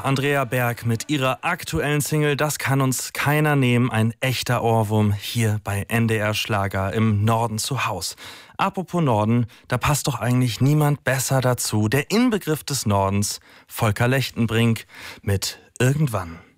Andrea Berg mit ihrer aktuellen Single Das kann uns keiner nehmen. Ein echter Ohrwurm hier bei NDR Schlager im Norden zu Haus. Apropos Norden, da passt doch eigentlich niemand besser dazu. Der Inbegriff des Nordens, Volker Lechtenbrink mit Irgendwann.